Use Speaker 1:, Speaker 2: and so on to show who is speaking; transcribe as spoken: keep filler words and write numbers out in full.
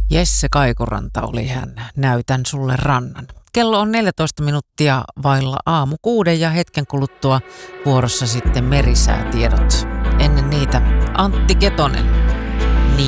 Speaker 1: Jesse Kaikuranta oli hän. Näytän sulle rannan. Kello on neljätoista minuuttia vailla aamu kuuden ja hetken kuluttua vuorossa sitten merisäätiedot. Ennen niitä Antti Ketonen.